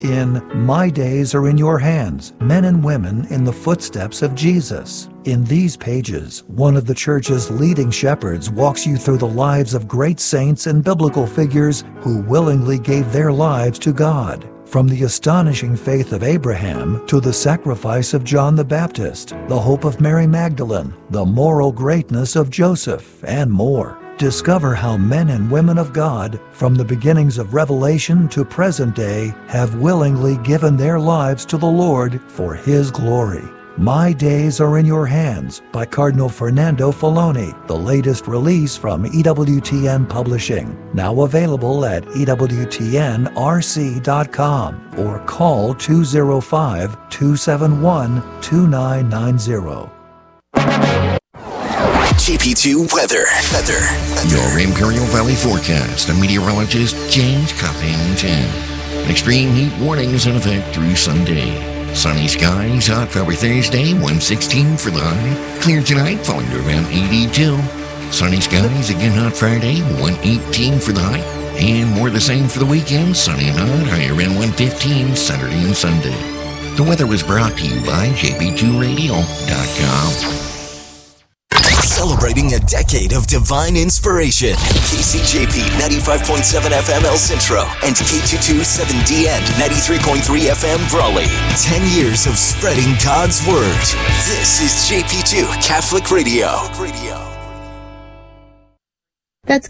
In My Days Are in Your Hands, Men and Women in the Footsteps of Jesus. In these pages, one of the church's leading shepherds walks you through the lives of great saints and biblical figures who willingly gave their lives to God. From the astonishing faith of Abraham to the sacrifice of John the Baptist, the hope of Mary Magdalene, the moral greatness of Joseph, and more. Discover how men and women of God, from the beginnings of Revelation to present day, have willingly given their lives to the Lord for His glory. My Days Are in Your Hands by Cardinal Fernando Filoni, the latest release from EWTN Publishing. Now available at EWTNRC.com or call 205-271-2990. JP2 weather. Your Imperial Valley forecast. The meteorologist James Cuffington. Extreme heat warnings in effect through Sunday. Sunny skies, hot for Thursday, 116 for the high. Clear tonight, falling to around 82. Sunny skies, again hot Friday, 118 for the high. And more the same for the weekend, sunny and hot, high around 115 Saturday and Sunday. The weather was brought to you by jp2radio.com. Celebrating a decade of divine inspiration. KCJP 95.7 FM El Centro and K22 7DN 93.3 FM Brawley. 10 years of spreading God's Word. This is JP2 Catholic Radio. That's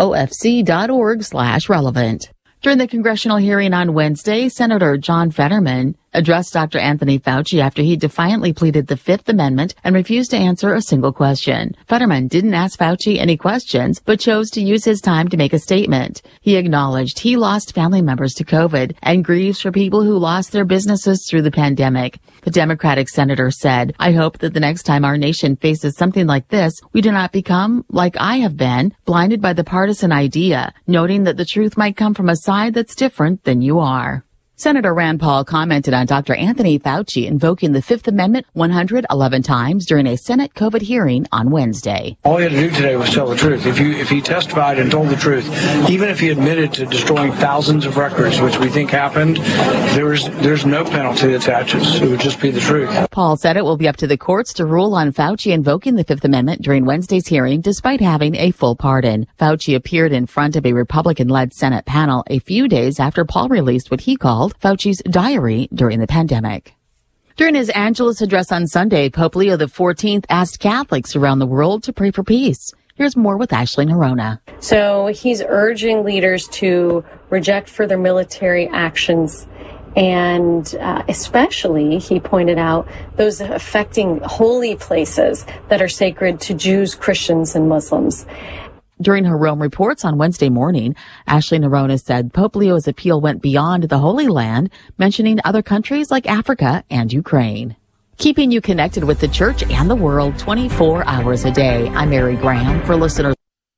KOFC.org/relevant. During the congressional hearing on Wednesday, Senator John Fetterman addressed Dr. Anthony Fauci after he defiantly pleaded the Fifth Amendment and refused to answer a single question. Fetterman didn't ask Fauci any questions, but chose to use his time to make a statement. He acknowledged he lost family members to COVID and grieves for people who lost their businesses through the pandemic. The Democratic senator said, "I hope that the next time our nation faces something like this, we do not become, like I have been, blinded by the partisan idea, noting that the truth might come from a side that's different than you are." Senator Rand Paul commented on Dr. Anthony Fauci invoking the Fifth Amendment 111 times during a Senate COVID hearing on Wednesday. All he had to do today was tell the truth. If he testified and told the truth, even if he admitted to destroying thousands of records, which we think happened, there's no penalty that attaches. It would just be the truth. Paul said it will be up to the courts to rule on Fauci invoking the Fifth Amendment during Wednesday's hearing, despite having a full pardon. Fauci appeared in front of a Republican-led Senate panel a few days after Paul released what he called Fauci's diary during the pandemic. During his Angelus address on Sunday, Pope Leo XIV asked Catholics around the world to pray for peace. Here's more with Ashley Nerona. So he's urging leaders to reject further military actions, and especially, he pointed out, those affecting holy places that are sacred to Jews, Christians, and Muslims. During her Rome reports on Wednesday morning, Ashley Nerona said Pope Leo's appeal went beyond the Holy Land, mentioning other countries like Africa and Ukraine. Keeping you connected with the church and the world 24 hours a day. I'm Mary Graham for listeners.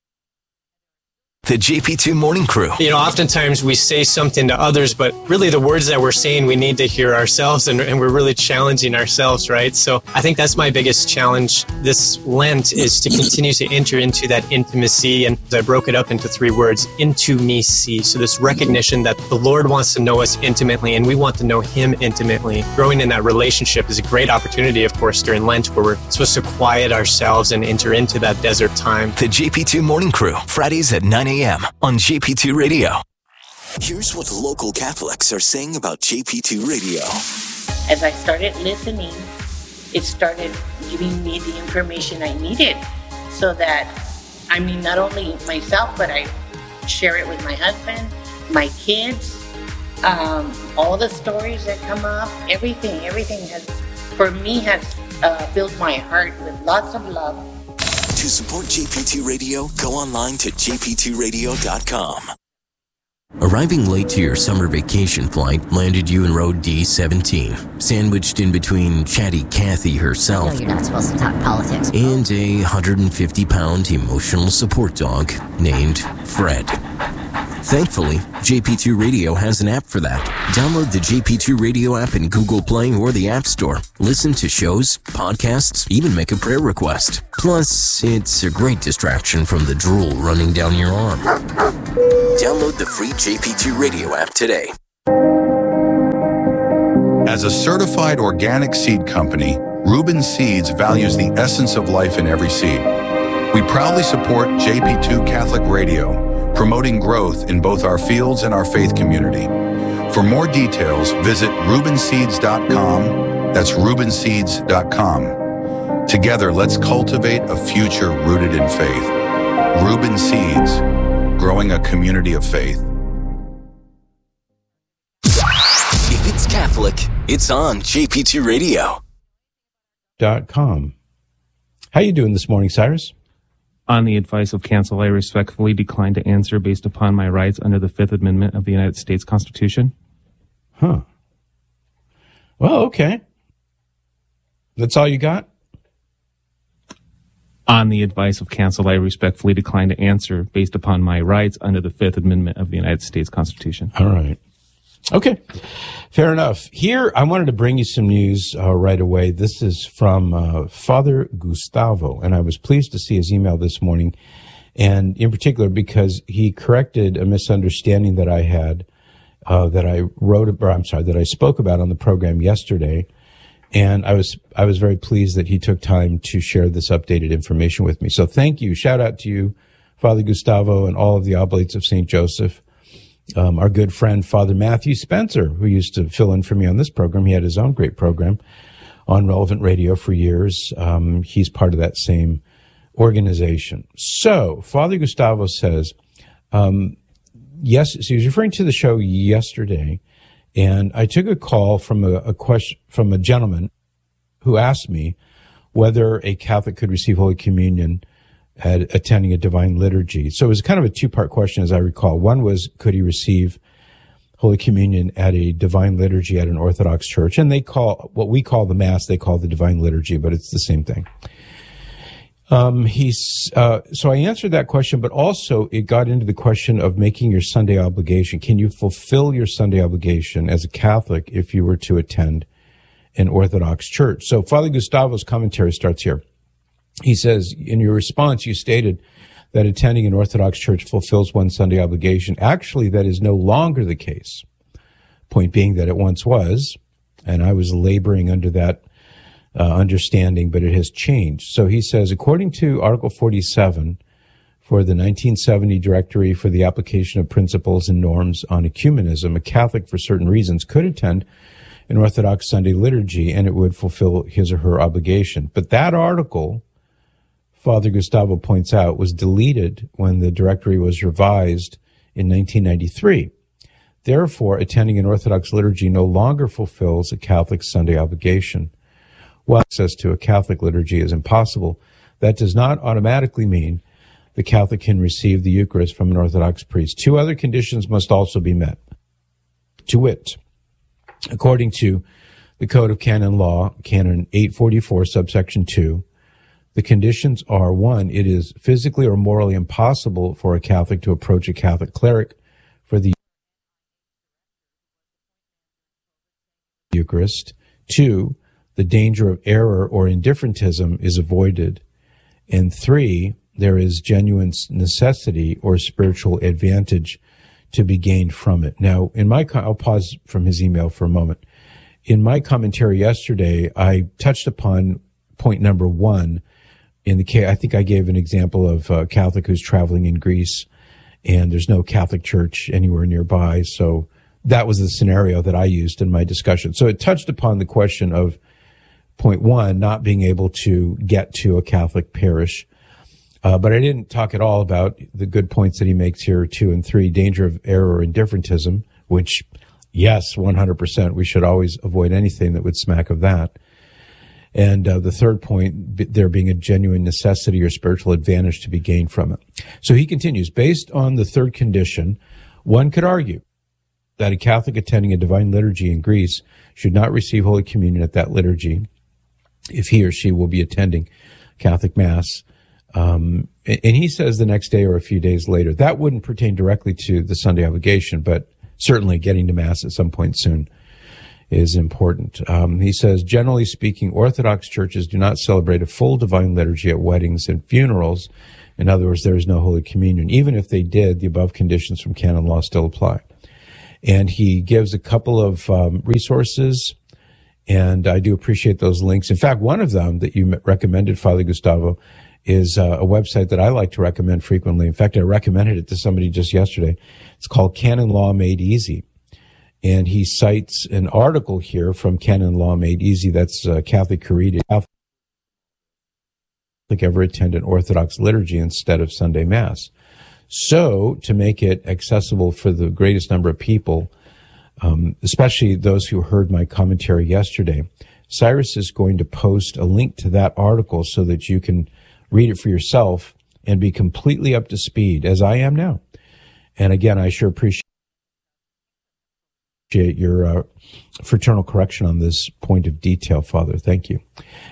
The JP2 Morning Crew. You know, oftentimes we say something to others, but really the words that we're saying, we need to hear ourselves, and we're really challenging ourselves, right? So I think that's my biggest challenge this Lent, is to continue to enter into that intimacy. And I broke it up into 3 words, intimacy. So this recognition that the Lord wants to know us intimately, and we want to know Him intimately. Growing in that relationship is a great opportunity, of course, during Lent, where we're supposed to quiet ourselves and enter into that desert time. The JP2 Morning Crew, Fridays at 9 a.m. on JP2 Radio. Here's what local Catholics are saying about JP2 Radio. As I started listening, it started giving me the information I needed, so that, not only myself, but I share it with my husband, my kids, all the stories that come up, everything has, for me, has filled my heart with lots of love. To support JP2 Radio, go online to jp2radio.com. Arriving late to your summer vacation flight landed you in row D17, sandwiched in between chatty Kathy herself, you're not supposed to talk politics, and a 150-pound emotional support dog named Fred. Thankfully, JP2 Radio has an app for that. Download the JP2 Radio app in Google Play or the App Store. Listen to shows, podcasts, even make a prayer request. Plus, it's a great distraction from the drool running down your arm. Download the free JP2 Radio app today. As a certified organic seed company, Reuben Seeds values the essence of life in every seed. We proudly support JP2 Catholic Radio, promoting growth in both our fields and our faith community. For more details, visit ReubenSeeds.com. That's ReubenSeeds.com. Together, let's cultivate a future rooted in faith. Reuben Seeds, growing a community of faith. If it's Catholic, it's on JP2 Radio. .com. How you doing this morning, Cyrus? On the advice of counsel, I respectfully decline to answer based upon my rights under the Fifth Amendment of the United States Constitution. Huh. Well, okay. That's all you got? On the advice of counsel, I respectfully decline to answer based upon my rights under the Fifth Amendment of the United States Constitution. All right. Okay. Fair enough. Here, I wanted to bring you some news right away. This is from Father Gustavo, and I was pleased to see his email this morning, and in particular because he corrected a misunderstanding that I had, that I spoke about on the program yesterday. And I was very pleased that he took time to share this updated information with me. So thank you. Shout out to you, Father Gustavo, and all of the Oblates of St. Joseph. Our good friend, Father Matthew Spencer, who used to fill in for me on this program. He had his own great program on Relevant Radio for years. He's part of that same organization. So Father Gustavo says, yes, so he was referring to the show yesterday. And I took a call from a question from a gentleman who asked me whether a Catholic could receive Holy Communion at attending a divine liturgy. So it was kind of a two-part question, as I recall. One was, could he receive Holy Communion at a divine liturgy at an Orthodox church? And they call what we call the Mass, they call the divine liturgy, but it's the same thing. So I answered that question, but also it got into the question of making your Sunday obligation. Can you fulfill your Sunday obligation as a Catholic if you were to attend an Orthodox church? So Father Gustavo's commentary starts here. He says, in your response, you stated that attending an Orthodox church fulfills one's Sunday obligation. Actually, that is no longer the case. Point being that it once was, and I was laboring under that understanding, but it has changed. So he says, according to Article 47 for the 1970 Directory for the Application of Principles and Norms on Ecumenism, a Catholic for certain reasons could attend an Orthodox Sunday liturgy and it would fulfill his or her obligation. But that article, Father Gustavo points out, was deleted when the directory was revised in 1993. Therefore, attending an Orthodox liturgy no longer fulfills a Catholic Sunday obligation. While access to a Catholic liturgy is impossible, that does not automatically mean the Catholic can receive the Eucharist from an Orthodox priest. Two other conditions must also be met. To wit, according to the Code of Canon Law, Canon 844, subsection 2, the conditions are, 1, it is physically or morally impossible for a Catholic to approach a Catholic cleric for the Eucharist. 2, the danger of error or indifferentism is avoided. And 3, there is genuine necessity or spiritual advantage to be gained from it. Now, I'll pause from his email for a moment. In my commentary yesterday, I touched upon point number 1. I think I gave an example of a Catholic who's traveling in Greece and there's no Catholic church anywhere nearby. So that was the scenario that I used in my discussion. So it touched upon the question of point 1, not being able to get to a Catholic parish. But I didn't talk at all about the good points that he makes here, 2 and 3, danger of error or indifferentism, which, yes, 100%, we should always avoid anything that would smack of that. And the third point, there being a genuine necessity or spiritual advantage to be gained from it. So he continues, based on the third condition, one could argue that a Catholic attending a divine liturgy in Greece should not receive Holy Communion at that liturgy if he or she will be attending Catholic Mass. And he says the next day or a few days later. That wouldn't pertain directly to the Sunday obligation, but certainly getting to Mass at some point soon is important. He says, generally speaking, Orthodox churches do not celebrate a full divine liturgy at weddings and funerals. In other words, there is no Holy Communion. Even if they did, the above conditions from canon law still apply. And he gives a couple of resources And I do appreciate those links. In fact, one of them that you recommended, Father Gustavo, is a website that I like to recommend frequently. In fact, I recommended it to somebody just yesterday. It's called Canon Law Made Easy. And he cites an article here from Canon Law Made Easy. That's Catholic Creed. Catholic ever attend an Orthodox liturgy instead of Sunday Mass. So, to make it accessible for the greatest number of people, especially those who heard my commentary yesterday, Cyrus is going to post a link to that article so that you can read it for yourself and be completely up to speed, as I am now. And again, I sure appreciate your fraternal correction on this point of detail, Father. Thank you.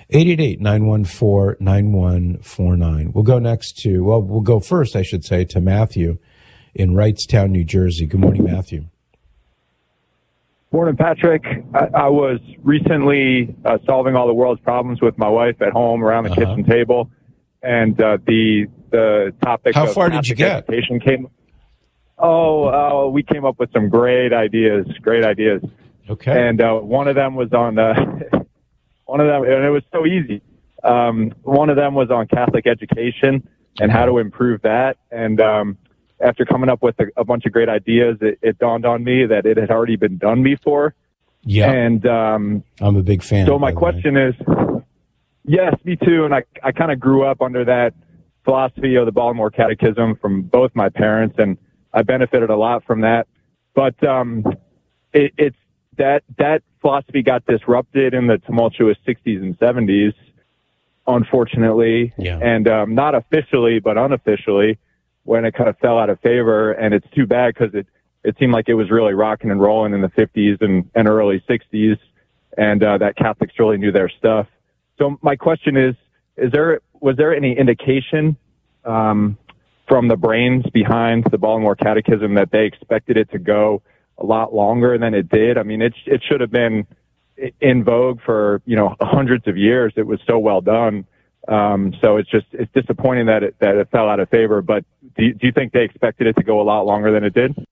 888-914-9149. We'll go next to, we'll go first, I should say, to Matthew in Wrightstown, New Jersey. Good morning, Matthew. Morning, Patrick. I was recently solving all the world's problems with my wife at home around the kitchen table, and the topic How of far did you get? Education came. We came up with some great ideas. Okay. And one of them was on and it was so easy. One of them was on Catholic education and how to improve that. And after coming up with a bunch of great ideas, it dawned on me that it had already been done before. Yeah. And I'm a big fan. So my question is, yes, me too. And I kind of grew up under that philosophy of the Baltimore Catechism from both my parents, and I benefited a lot from that. But it's that philosophy got disrupted in the tumultuous 60s and 70s, unfortunately, and not officially, but unofficially, when it kind of fell out of favor. And it's too bad because it seemed like it was really rocking and rolling in the 50s and early 60s, and that Catholics really knew their stuff. So my question is was there any indication from the brains behind the Baltimore Catechism that they expected it to go a lot longer than it did? I mean, it should have been in vogue for, hundreds of years. It was so well done. So it's disappointing that it fell out of favor, but do you think they expected it to go a lot longer than it did?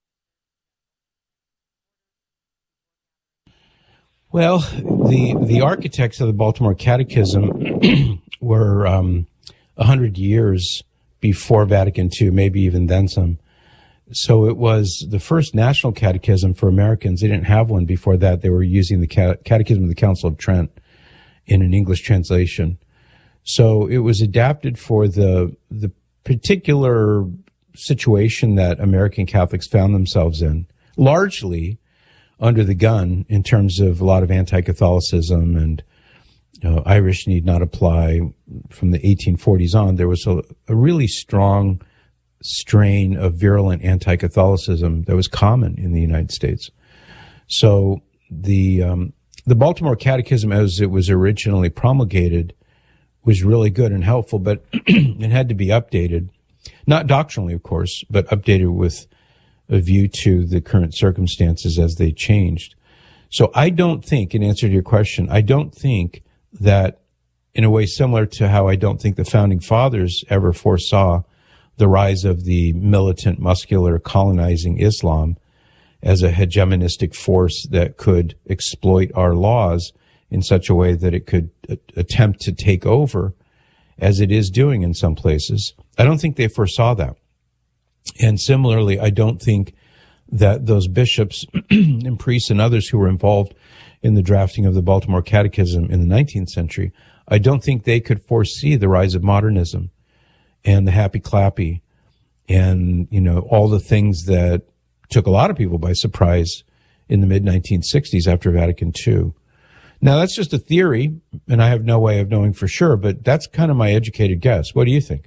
Well, the architects of the Baltimore Catechism were 100 years before Vatican II, maybe even then some. So it was the first national catechism for Americans. They didn't have one before that. They were using the Catechism of the Council of Trent in an English translation. So it was adapted for the particular situation that American Catholics found themselves in, largely under the gun in terms of a lot of anti-Catholicism and Irish need not apply. From the 1840s on, there was a really strong strain of virulent anti-Catholicism that was common in the United States. So the Baltimore Catechism, as it was originally promulgated, was really good and helpful, but it had to be updated, not doctrinally, of course, but updated with a view to the current circumstances as they changed. So I don't think, in answer to your question, I don't think that, in a way similar to how I don't think the Founding Fathers ever foresaw the rise of the militant, muscular, colonizing Islam as a hegemonistic force that could exploit our laws in such a way that it could attempt to take over, as it is doing in some places. I don't think they foresaw that. And similarly, I don't think that those bishops and priests and others who were involved in the drafting of the Baltimore Catechism in the 19th century, I don't think they could foresee the rise of modernism and the happy-clappy and, all the things that took a lot of people by surprise in the mid-1960s after Vatican II. Now, that's just a theory, and I have no way of knowing for sure, but that's kind of my educated guess. What do you think?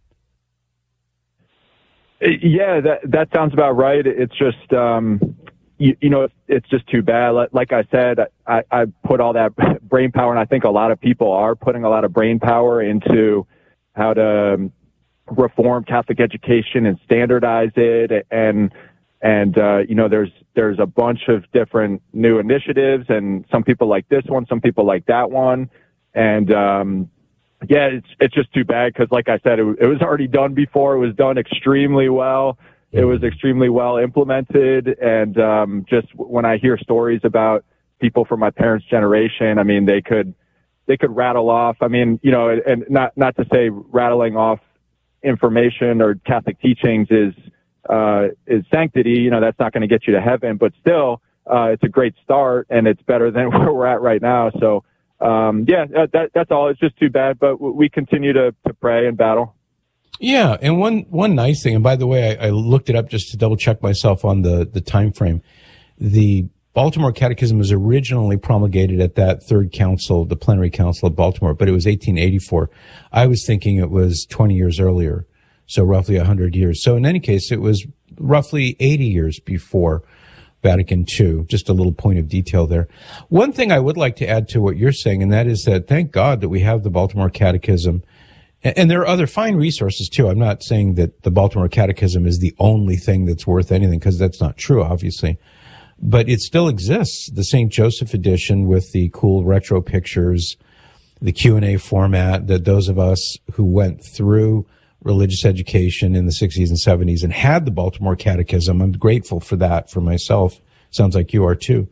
Yeah, that sounds about right. It's just, it's just too bad. Like I said, I put all that brain power, and I think a lot of people are putting a lot of brain power into how to reform Catholic education and standardize it. And there's a bunch of different new initiatives, and some people like this one, some people like that one. And, it's just too bad because, like I said, it was already done before. It was done extremely well. It was extremely well implemented. And just when I hear stories about people from my parents' generation, I mean, they could rattle off. I mean, you know, and not to say rattling off information or Catholic teachings is sanctity. You know, that's not going to get you to heaven, but still, it's a great start, and it's better than where we're at right now. So, that's all. It's just too bad, but we continue to pray and battle. Yeah, and one nice thing, and by the way, I looked it up just to double check myself on the time frame. The Baltimore Catechism was originally promulgated at that third council, the plenary council of Baltimore, but it was 1884. I was thinking it was 20 years earlier, so roughly 100 years. So in any case, it was roughly 80 years before Vatican II. Just a little point of detail there. One thing I would like to add to what you're saying, and that is that thank God that we have the Baltimore Catechism. And there are other fine resources, too. I'm not saying that the Baltimore Catechism is the only thing that's worth anything, because that's not true, obviously. But it still exists. The St. Joseph edition with the cool retro pictures, the Q&A format that those of us who went through religious education in the 60s and 70s and had the Baltimore Catechism, I'm grateful for that for myself. Sounds like you are, too.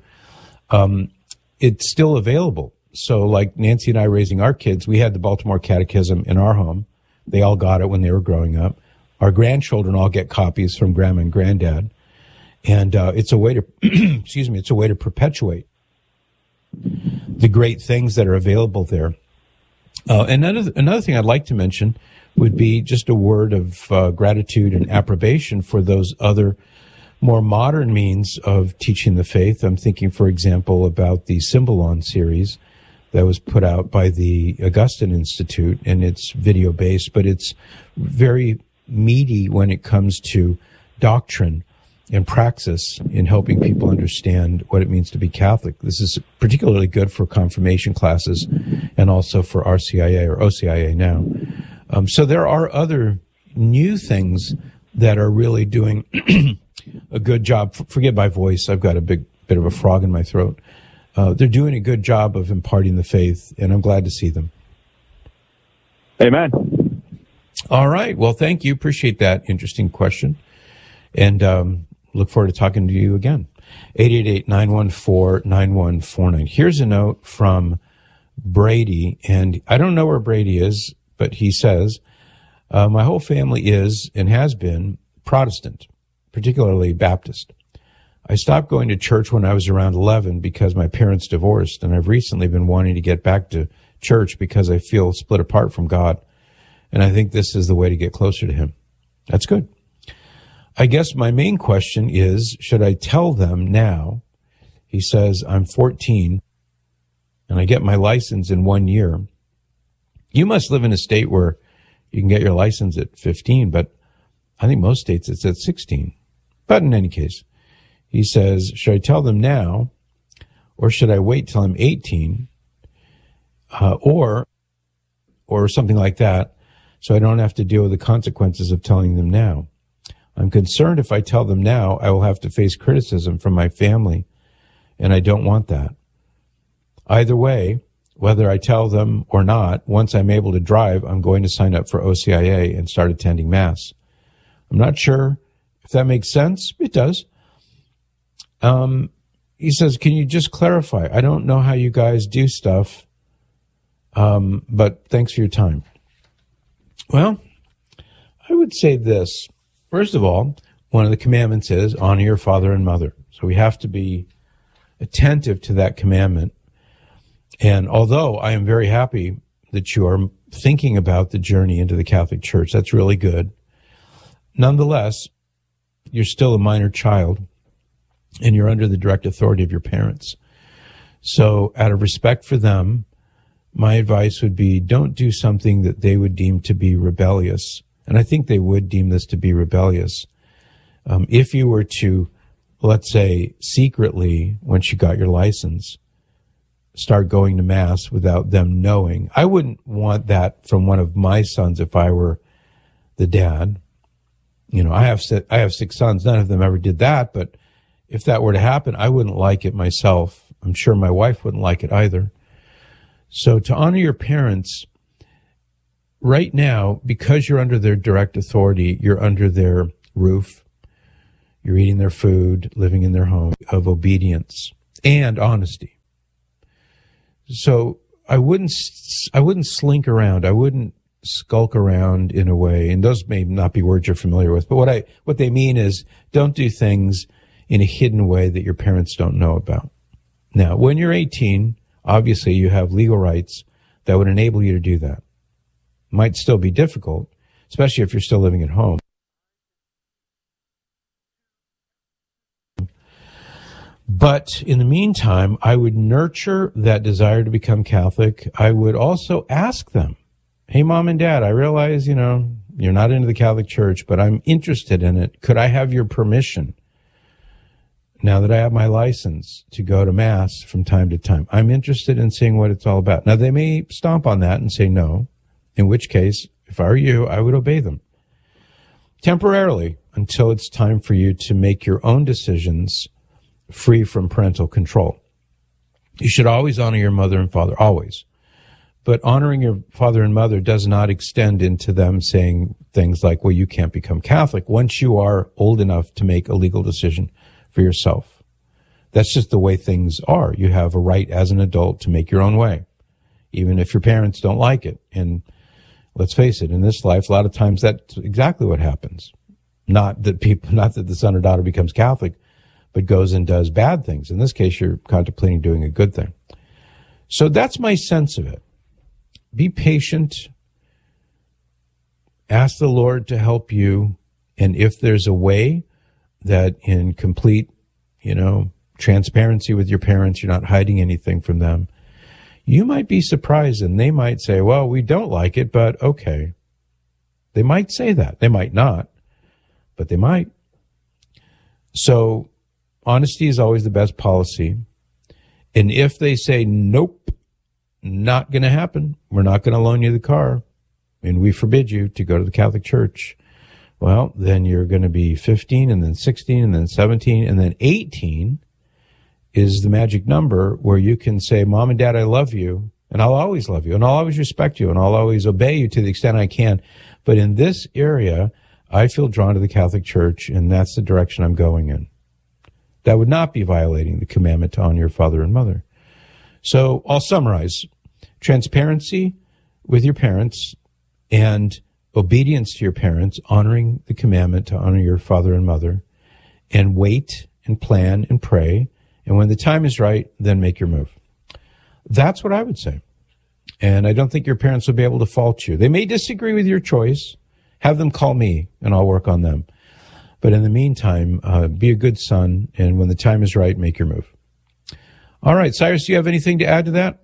It's still available. So like Nancy and I raising our kids, we had the Baltimore Catechism in our home. They all got it when they were growing up. Our grandchildren all get copies from grandma and granddad. And it's a way to, it's a way to perpetuate the great things that are available there. Another thing I'd like to mention would be just a word of gratitude and approbation for those other more modern means of teaching the faith. I'm thinking, for example, about the Symbolon series that was put out by the Augustine Institute, and it's video-based, but it's very meaty when it comes to doctrine and praxis in helping people understand what it means to be Catholic. This is particularly good for confirmation classes and also for RCIA or OCIA now. So there are other new things that are really doing a good job. Forget my voice. I've got a bit of a frog in my throat. They're doing a good job of imparting the faith, and I'm glad to see them. Amen. All right. Well, thank you. Appreciate that interesting question. And look forward to talking to you again. 888-914-9149. Here's a note from Brady, and I don't know where Brady is, but he says, my whole family is and has been Protestant, particularly Baptist. I stopped going to church when I was around 11 because my parents divorced, and I've recently been wanting to get back to church because I feel split apart from God, and I think this is the way to get closer to Him. That's good. I guess my main question is, should I tell them now? He says, I'm 14, and I get my license in 1 year. You must live in a state where you can get your license at 15, but I think most states it's at 16. But in any case, he says, should I tell them now, or should I wait till I'm 18, or something like that, so I don't have to deal with the consequences of telling them now? I'm concerned if I tell them now, I will have to face criticism from my family, and I don't want that. Either way, whether I tell them or not, once I'm able to drive, I'm going to sign up for OCIA and start attending Mass. I'm not sure if that makes sense. It does. He says, can you just clarify? I don't know how you guys do stuff, but thanks for your time. Well, I would say this. First of all, one of the commandments is honor your father and mother. So we have to be attentive to that commandment. And although I am very happy that you are thinking about the journey into the Catholic Church, that's really good. Nonetheless, you're still a minor child, and you're under the direct authority of your parents. So out of respect for them, my advice would be don't do something that they would deem to be rebellious. And I think they would deem this to be rebellious. If you were to, let's say, secretly, once you got your license, start going to Mass without them knowing, I wouldn't want that from one of my sons if I were the dad. You know, I have 6 sons. None of them ever did that, but if that were to happen, I wouldn't like it myself. I'm sure my wife wouldn't like it either. So to honor your parents, right now, because you're under their direct authority, you're under their roof, you're eating their food, living in their home, of obedience and honesty. So I wouldn't slink around. I wouldn't skulk around in a way, and those may not be words you're familiar with, but what they mean is don't do things in a hidden way that your parents don't know about. Now, when you're 18, obviously you have legal rights that would enable you to do that. Might still be difficult, especially if you're still living at home. But in the meantime, I would nurture that desire to become Catholic. I would also ask them, hey, Mom and Dad, I realize, you're not into the Catholic Church, but I'm interested in it. Could I have your permission now that I have my license to go to Mass from time to time? I'm interested in seeing what it's all about. Now, they may stomp on that and say no, in which case, if I were you, I would obey them temporarily until it's time for you to make your own decisions free from parental control. You should always honor your mother and father, always. But honoring your father and mother does not extend into them saying things like, well, you can't become Catholic once you are old enough to make a legal decision for yourself. That's just the way things are. You have a right as an adult to make your own way, even if your parents don't like it. And let's face it, in this life, a lot of times that's exactly what happens. Not that the son or daughter becomes Catholic, but goes and does bad things. In this case, you're contemplating doing a good thing. So that's my sense of it. Be patient. Ask the Lord to help you. And if there's a way that in complete, transparency with your parents, you're not hiding anything from them, you might be surprised and they might say, well, we don't like it, but okay. They might say that. They might not, but they might. So honesty is always the best policy. And if they say, nope, not going to happen, we're not going to loan you the car, and we forbid you to go to the Catholic Church, well, then you're going to be 15 and then 16 and then 17 and then 18 is the magic number where you can say, Mom and Dad, I love you, and I'll always love you, and I'll always respect you, and I'll always obey you to the extent I can. But in this area, I feel drawn to the Catholic Church, and that's the direction I'm going in. That would not be violating the commandment to honor your father and mother. So I'll summarize. Transparency with your parents and obedience to your parents, honoring the commandment to honor your father and mother, and wait and plan and pray. And when the time is right, then make your move. That's what I would say. And I don't think your parents will be able to fault you. They may disagree with your choice. Have them call me, and I'll work on them. But in the meantime, be a good son, and when the time is right, make your move. All right, Cyrus, do you have anything to add to that?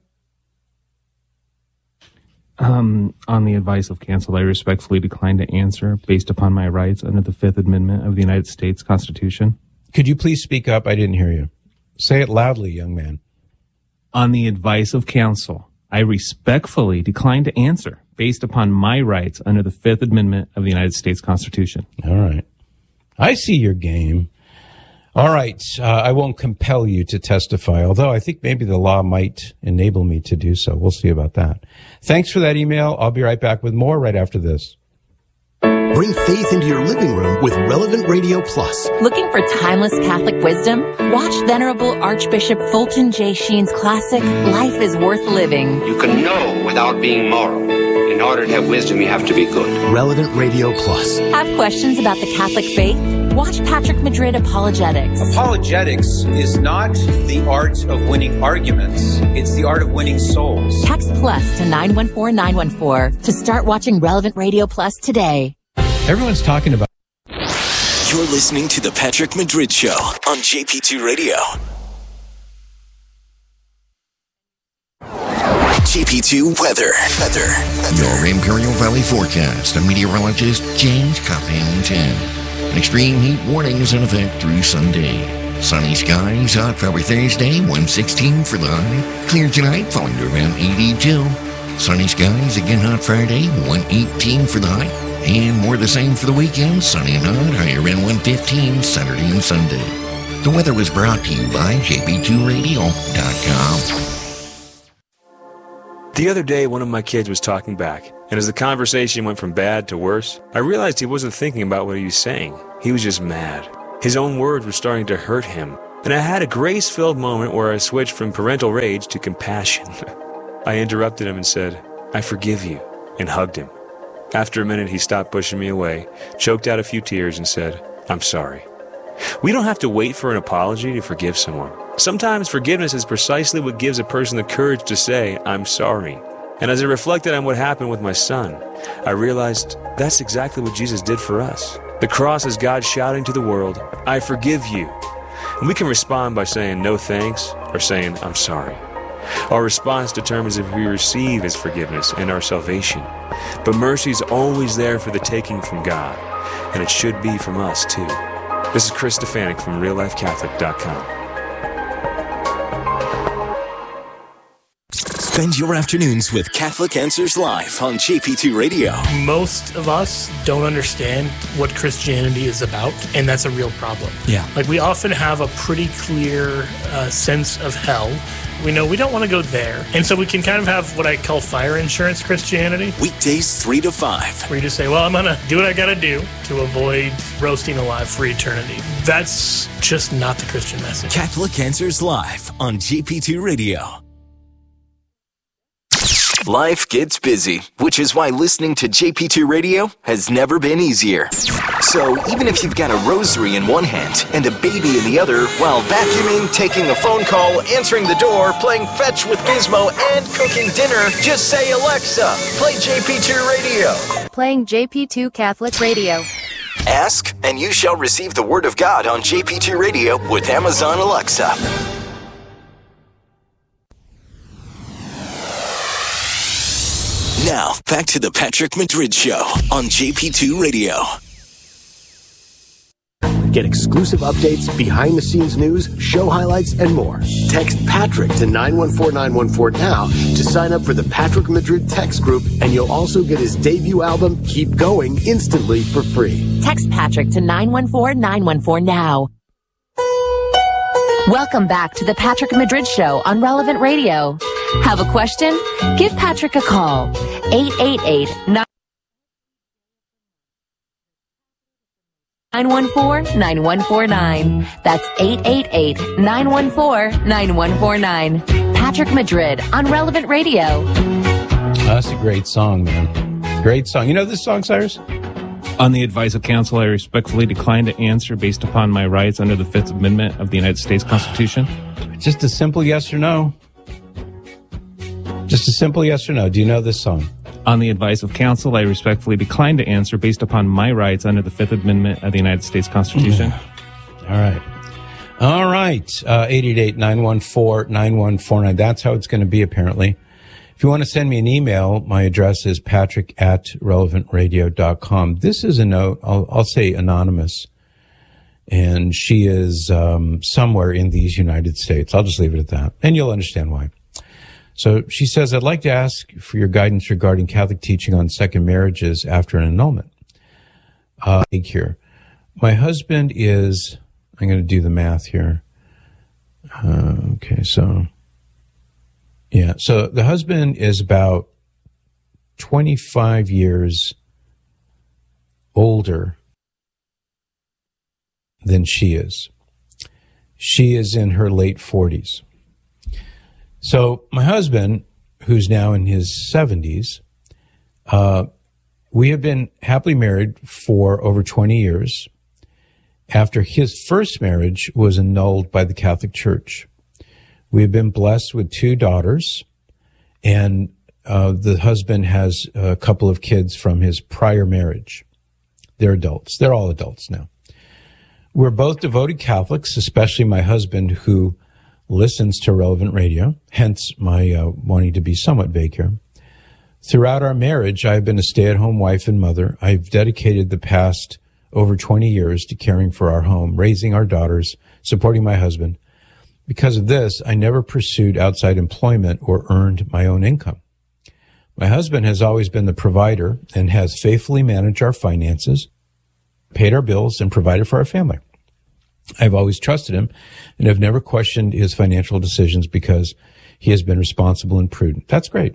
On the advice of counsel, I respectfully decline to answer based upon my rights under the Fifth Amendment of the United States Constitution. Could you please speak up? I didn't hear you. Say it loudly, young man. On the advice of counsel, I respectfully decline to answer based upon my rights under the Fifth Amendment of the United States Constitution. All right. I see your game. All right. I won't compel you to testify, although I think maybe the law might enable me to do so. We'll see about that. Thanks for that email. I'll be right back with more right after this. Bring faith into your living room with Relevant Radio Plus. Looking for timeless Catholic wisdom? Watch Venerable Archbishop Fulton J. Sheen's classic, Life is Worth Living. You can know without being moral. In order to have wisdom, you have to be good. Relevant Radio Plus. Have questions about the Catholic faith? Watch Patrick Madrid Apologetics. Apologetics is not the art of winning arguments. It's the art of winning souls. Text plus to 914-914 to start watching Relevant Radio Plus today. Everyone's talking about... You're listening to The Patrick Madrid Show on JP2 Radio. JP2 weather. Your Imperial Valley forecast. A meteorologist, James Cuffington. Extreme heat warnings in effect through Sunday. Sunny skies, hot February Thursday, 116 for the high. Clear tonight, falling to around 82. Sunny skies, again hot Friday, 118 for the high. And more the same for the weekend, sunny and hot, higher around 115 Saturday and Sunday. The weather was brought to you by jp2radio.com. The other day, one of my kids was talking back, and as the conversation went from bad to worse, I realized he wasn't thinking about what he was saying. He was just mad. His own words were starting to hurt him. And I had a grace-filled moment where I switched from parental rage to compassion. I interrupted him and said, "I forgive you," and hugged him. After a minute, he stopped pushing me away, choked out a few tears, and said, "I'm sorry." We don't have to wait for an apology to forgive someone. Sometimes forgiveness is precisely what gives a person the courage to say, "I'm sorry." And as I reflected on what happened with my son, I realized that's exactly what Jesus did for us. The cross is God shouting to the world, "I forgive you." And we can respond by saying no thanks or saying, "I'm sorry." Our response determines if we receive His forgiveness and our salvation. But mercy is always there for the taking from God, and it should be from us too. This is Chris Stefanik from RealLifeCatholic.com. Spend your afternoons with Catholic Answers Live on JP2 Radio. Most of us don't understand what Christianity is about, and that's a real problem. Yeah. Like, we often have a pretty clear sense of hell. We know we don't want to go there. And so we can kind of have what I call fire insurance Christianity. Weekdays 3 to 5. Where you just say, well, I'm going to do what I got to do to avoid roasting alive for eternity. That's just not the Christian message. Catholic Answers Live on JP2 Radio. Life gets busy, which is why listening to JP2 Radio has never been easier. So even if you've got a rosary in one hand and a baby in the other, while vacuuming, taking a phone call, answering the door, playing fetch with Gizmo, and cooking dinner, just say, "Alexa, play JP2 Radio." Playing JP2 Catholic Radio. Ask, and you shall receive the Word of God on JP2 Radio with Amazon Alexa. Now, back to the Patrick Madrid Show on JP2 Radio. Get exclusive updates, behind-the-scenes news, show highlights, and more. Text Patrick to 914-914 now to sign up for the Patrick Madrid text group, and you'll also get his debut album, Keep Going, instantly for free. Text Patrick to 914-914 now. Welcome back to the Patrick Madrid Show on Relevant Radio. Have a question? Give Patrick a call. 888-914-9149. That's 888-914-9149. Patrick Madrid on Relevant Radio. That's a great song, man. Great song. You know this song, Cyrus? On the advice of counsel, I respectfully decline to answer based upon my rights under the Fifth Amendment of the United States Constitution. Just a simple yes or no. Just a simple yes or no. Do you know this song? On the advice of counsel, I respectfully decline to answer based upon my rights under the Fifth Amendment of the United States Constitution. All right. 888-914-9149. That's how it's going to be, apparently. If you want to send me an email, my address is patrick@relevantradio.com. This is a note, I'll say anonymous, and she is somewhere in these United States. I'll just leave it at that, and you'll understand why. So she says, I'd like to ask for your guidance regarding Catholic teaching on second marriages after an annulment. Here. My husband is, I'm going to do the math here. So the husband is about 25 years older than she is. She is in her late 40s. So my husband, who's now in his 70s, we have been happily married for over 20 years after his first marriage was annulled by the Catholic Church. We have been blessed with 2 daughters, and the husband has a couple of kids from his prior marriage. They're adults. They're all adults now. We're both devoted Catholics, especially my husband, who listens to Relevant Radio, hence my wanting to be somewhat vague here. Throughout our marriage, I've been a stay-at-home wife and mother. I've dedicated the past over 20 years to caring for our home, raising our daughters, supporting my husband. Because of this, I never pursued outside employment or earned my own income. My husband has always been the provider and has faithfully managed our finances, paid our bills, and provided for our family. I've always trusted him and have never questioned his financial decisions because he has been responsible and prudent. That's great.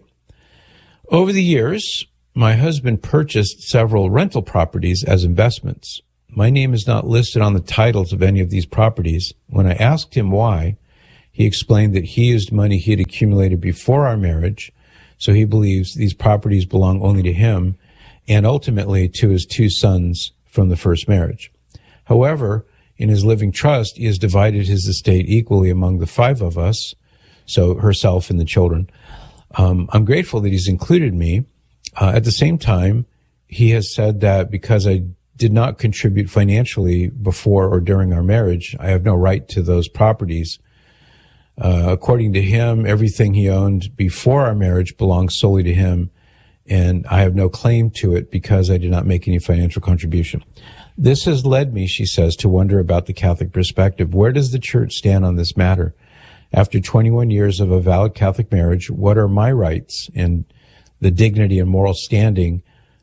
Over the years, my husband purchased several rental properties as investments. My name is not listed on the titles of any of these properties. When I asked him why, he explained that he used money he had accumulated before our marriage, so he believes these properties belong only to him and ultimately to his 2 sons from the first marriage. However, in his living trust, he has divided his estate equally among the 5 of us, so herself and the children. I'm grateful that he's included me. At the same time, he has said that because I did not contribute financially before or during our marriage, I have no right to those properties. According to him, everything he owned before our marriage belongs solely to him, and I have no claim to it because I did not make any financial contribution. This has led me, she says, to wonder about the Catholic perspective. Where does the Church stand on this matter? After 21 years of a valid Catholic marriage, what are my rights and the dignity and moral standing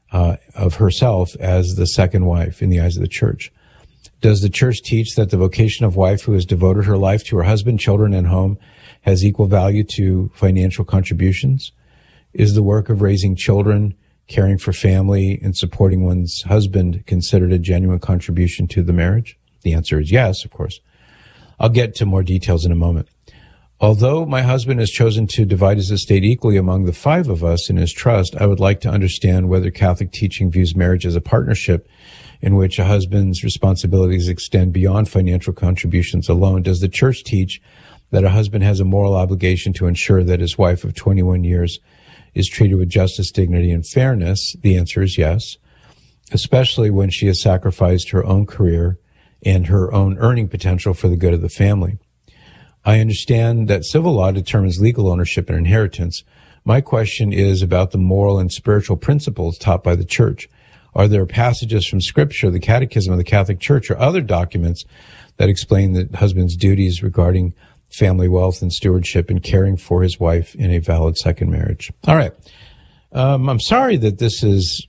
of herself as the second wife in the eyes of the Church? Does the Church teach that the vocation of wife who has devoted her life to her husband, children, and home has equal value to financial contributions? Is the work of raising children, caring for family, and supporting one's husband considered a genuine contribution to the marriage? The answer is yes, of course. I'll get to more details in a moment. Although my husband has chosen to divide his estate equally among the 5 of us in his trust, I would like to understand whether Catholic teaching views marriage as a partnership in which a husband's responsibilities extend beyond financial contributions alone. Does the Church teach that a husband has a moral obligation to ensure that his wife of 21 years is treated with justice, dignity, and fairness? The answer is yes, especially when she has sacrificed her own career and her own earning potential for the good of the family. I understand that civil law determines legal ownership and inheritance. My question is about the moral and spiritual principles taught by the Church. Are there passages from Scripture, the Catechism of the Catholic Church, or other documents that explain the husband's duties regarding family wealth and stewardship and caring for his wife in a valid second marriage? All right. I'm sorry that this is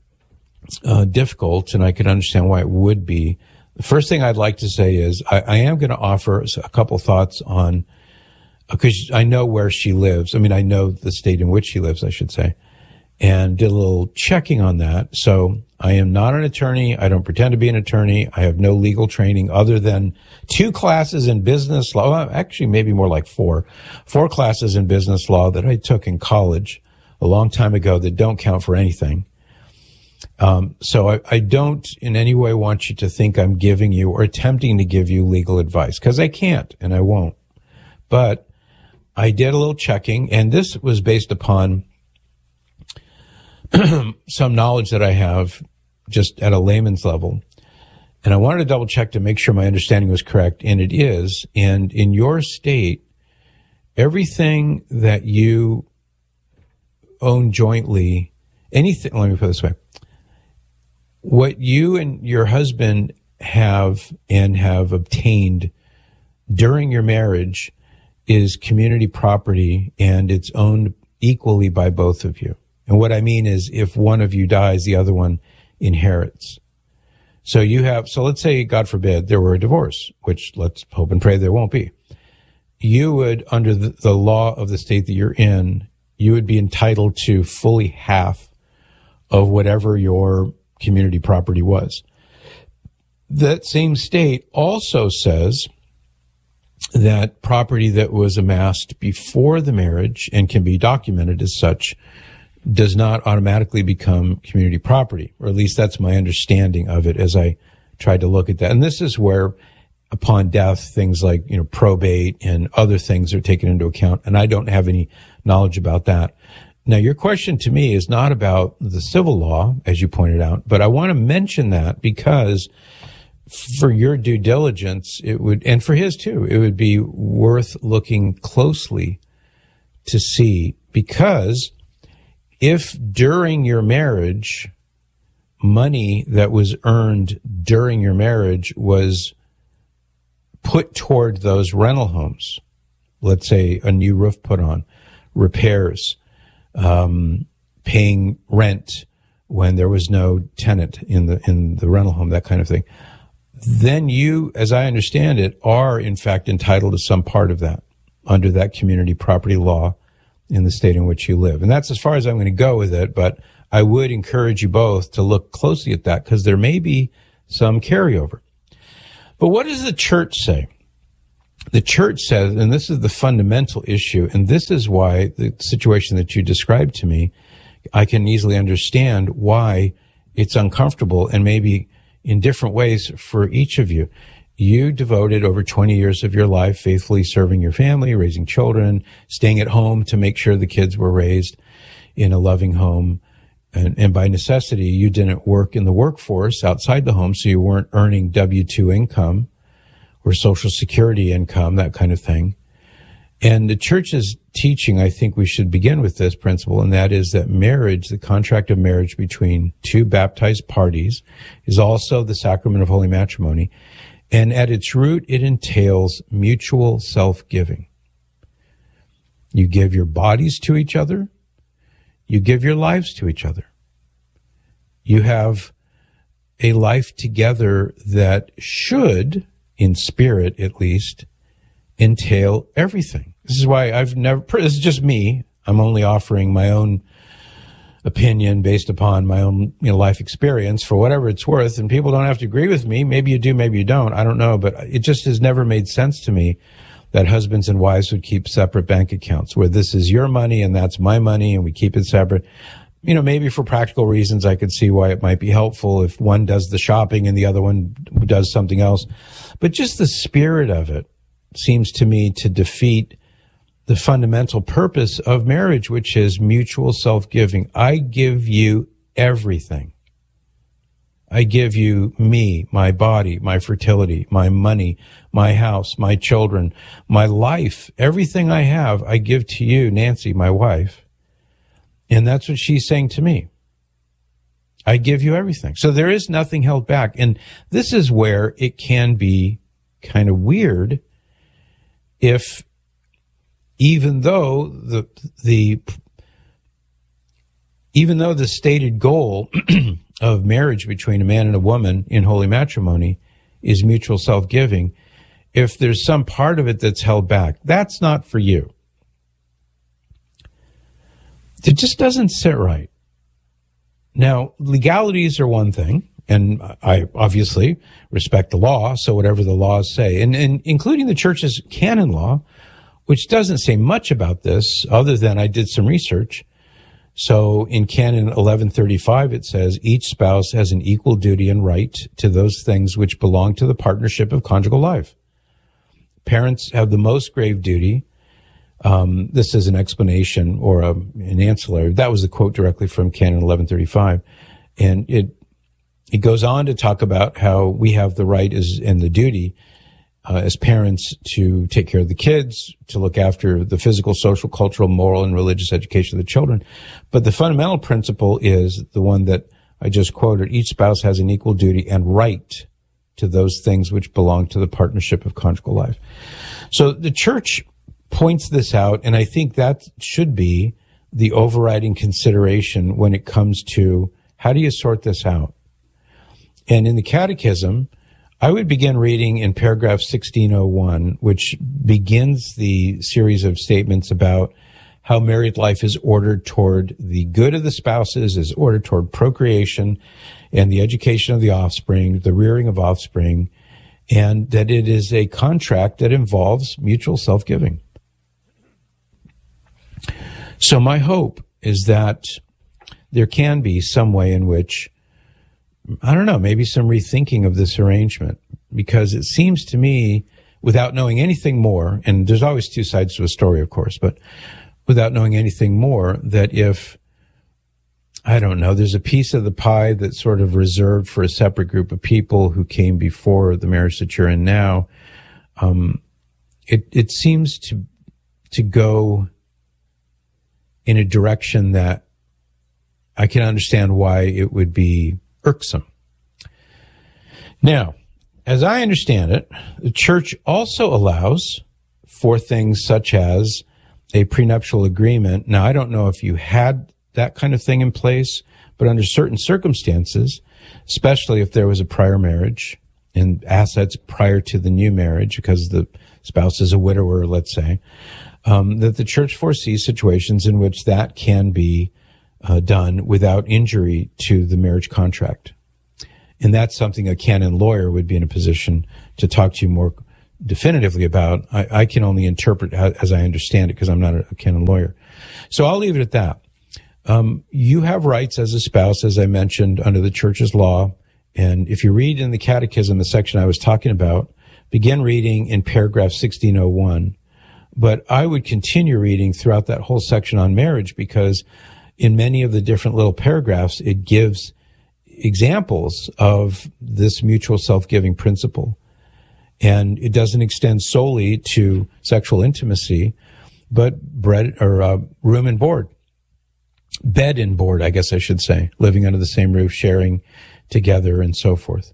difficult, and I can understand why it would be. The first thing I'd like to say is I am going to offer a couple thoughts on, because I know where she lives. I mean, I know the state in which she lives, I should say, and did a little checking on that. So I am not an attorney. I don't pretend to be an attorney. I have no legal training other than 2 classes in business law. Well, actually, maybe more like 4 classes in business law that I took in college a long time ago that don't count for anything. So I don't in any way want you to think I'm giving you or attempting to give you legal advice, because I can't and I won't. But I did a little checking, and this was based upon some knowledge that I have just at a layman's level. And I wanted to double check to make sure my understanding was correct, and it is. And in your state, everything that you own jointly, anything, let me put it this way. What you and your husband have and have obtained during your marriage is community property, and it's owned equally by both of you. And what I mean is, if one of you dies, the other one inherits. So let's say, God forbid, there were a divorce, which let's hope and pray there won't be. You would, under the law of the state that you're in, you would be entitled to fully half of whatever your community property was. That same state also says that property that was amassed before the marriage and can be documented as such does not automatically become community property, or at least that's my understanding of it as I tried to look at that. And this is where, upon death, things like, probate and other things are taken into account, and I don't have any knowledge about that. Now, your question to me is not about the civil law, as you pointed out, but I want to mention that because for your due diligence, it would, and for his too, it would be worth looking closely to see, because if during your marriage, money that was earned during your marriage was put toward those rental homes, let's say a new roof put on, repairs, paying rent when there was no tenant in the rental home, that kind of thing, then you, as I understand it, are in fact entitled to some part of that under that community property law in the state in which you live. And that's as far as I'm going to go with it, but I would encourage you both to look closely at that, because there may be some carryover. But what does the church say? The church says, and this is the fundamental issue, and this is why the situation that you described to me, I can easily understand why it's uncomfortable and maybe in different ways for each of you. You devoted over 20 years of your life faithfully serving your family, raising children, staying at home to make sure the kids were raised in a loving home. And by necessity, you didn't work in the workforce outside the home, so you weren't earning W-2 income or Social Security income, that kind of thing. And the church's teaching, I think we should begin with this principle, and that is that marriage, the contract of marriage between two baptized parties, is also the sacrament of holy matrimony. And at its root, it entails mutual self-giving. You give your bodies to each other. You give your lives to each other. You have a life together that should, in spirit at least, entail everything. This is why this is just me. I'm only offering my own opinion based upon my own life experience for whatever it's worth. And people don't have to agree with me. Maybe you do, maybe you don't. I don't know. But it just has never made sense to me that husbands and wives would keep separate bank accounts where this is your money and that's my money and we keep it separate. Maybe for practical reasons, I could see why it might be helpful if one does the shopping and the other one does something else. But just the spirit of it seems to me to defeat the fundamental purpose of marriage, which is mutual self-giving. I give you everything. I give you me, my body, my fertility, my money, my house, my children, my life. Everything I have, I give to you, Nancy, my wife. And that's what she's saying to me. I give you everything. So there is nothing held back. And this is where it can be kind of weird if, even though the stated goal of marriage between a man and a woman in holy matrimony is mutual self-giving, if there's some part of it that's held back, that's not for you. It just doesn't sit right. Now, legalities are one thing, and I obviously respect the law, so whatever the laws say, and including the church's canon law, which doesn't say much about this other than I did some research. So in Canon 1135, it says each spouse has an equal duty and right to those things which belong to the partnership of conjugal life. Parents have the most grave duty. This is an explanation or an ancillary. That was the quote directly from Canon 1135. And it goes on to talk about how we have the right and the duty as parents to take care of the kids, to look after the physical, social, cultural, moral, and religious education of the children. But the fundamental principle is the one that I just quoted. Each spouse has an equal duty and right to those things which belong to the partnership of conjugal life. So the church points this out, and I think that should be the overriding consideration when it comes to how do you sort this out. And in the Catechism, I would begin reading in paragraph 1601, which begins the series of statements about how married life is ordered toward the good of the spouses, is ordered toward procreation and the education of the offspring, the rearing of offspring, and that it is a contract that involves mutual self-giving. So my hope is that there can be some way in which, I don't know, maybe some rethinking of this arrangement, because it seems to me, without knowing anything more, and there's always two sides to a story, of course, but without knowing anything more, that if, I don't know, there's a piece of the pie that's sort of reserved for a separate group of people who came before the marriage that you're in now, it seems to go in a direction that I can understand why it would be irksome. Now, as I understand it, the church also allows for things such as a prenuptial agreement. Now, I don't know if you had that kind of thing in place, but under certain circumstances, especially if there was a prior marriage and assets prior to the new marriage, because the spouse is a widower, let's say, that the church foresees situations in which that can be done without injury to the marriage contract. And that's something a canon lawyer would be in a position to talk to you more definitively about. I can only interpret as I understand it because I'm not a canon lawyer. So I'll leave it at that. You have rights as a spouse, as I mentioned, under the church's law. And if you read in the catechism, the section I was talking about, begin reading in paragraph 1601. But I would continue reading throughout that whole section on marriage, because in many of the different little paragraphs, it gives examples of this mutual self-giving principle. And it doesn't extend solely to sexual intimacy, but room and board. Bed and board, I guess I should say, living under the same roof, sharing together, and so forth.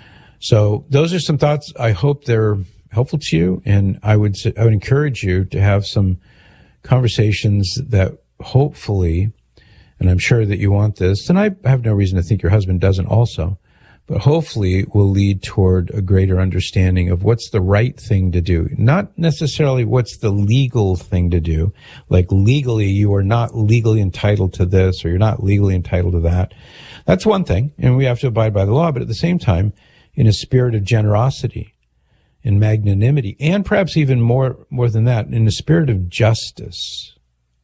So those are some thoughts. I hope they're helpful to you, and I would encourage you to have some conversations that hopefully, and I'm sure that you want this, and I have no reason to think your husband doesn't also, but hopefully will lead toward a greater understanding of what's the right thing to do. Not necessarily what's the legal thing to do. Like legally, you are not legally entitled to this, or you're not legally entitled to that. That's one thing, and we have to abide by the law, but at the same time, in a spirit of generosity and magnanimity, and perhaps even more than that, in a spirit of justice.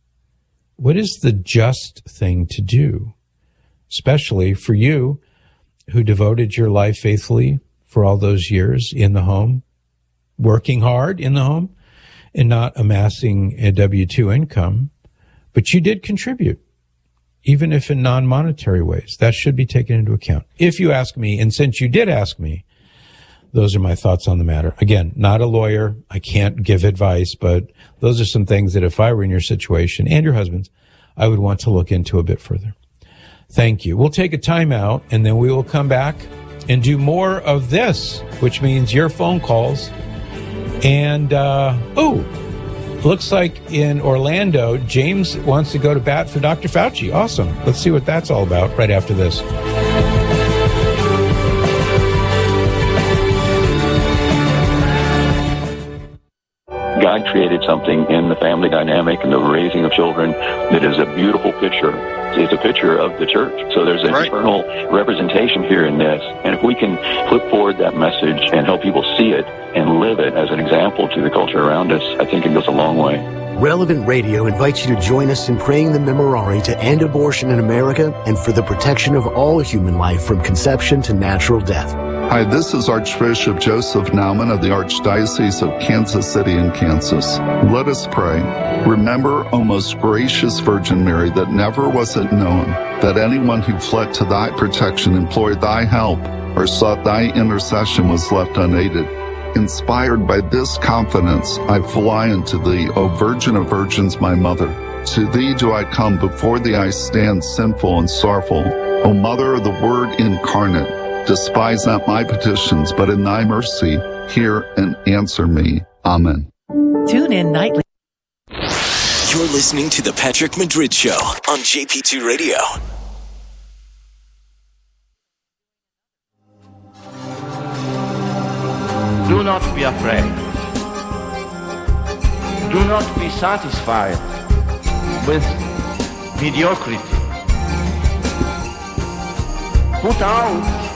What is the just thing to do? Especially for you, who devoted your life faithfully for all those years in the home, working hard in the home, and not amassing a W-2 income, but you did contribute, even if in non-monetary ways. That should be taken into account. If you ask me, and since you did ask me, those are my thoughts on the matter. Again, not a lawyer. I can't give advice, but those are some things that if I were in your situation, and your husband's, I would want to look into a bit further. Thank you. We'll take a time out, and then we will come back and do more of this, which means your phone calls. And, looks like in Orlando, James wants to go to bat for Dr. Fauci. Awesome. Let's see what that's all about right after this. God created something in the family dynamic and the raising of children that is a beautiful picture. It's a picture of the church. So there's an eternal representation here in this. And if we can flip forward that message and help people see it and live it as an example to the culture around us, I think it goes a long way. Relevant Radio invites you to join us in praying the Memorare to end abortion in America and for the protection of all human life from conception to natural death. Hi, this is Archbishop Joseph Naumann of the Archdiocese of Kansas City in Kansas. Let us pray. Remember, O most gracious Virgin Mary, that never was it known that anyone who fled to thy protection, implored thy help, or sought thy intercession was left unaided. Inspired by this confidence, I fly unto thee, O Virgin of Virgins, my mother. To thee do I come, before thee I stand sinful and sorrowful. O Mother of the Word incarnate, despise not my petitions, but in thy mercy hear and answer me. Amen. Tune in nightly. You're listening to The Patrick Madrid Show on JP2 Radio. Do not be afraid. Do not be satisfied with mediocrity. Put out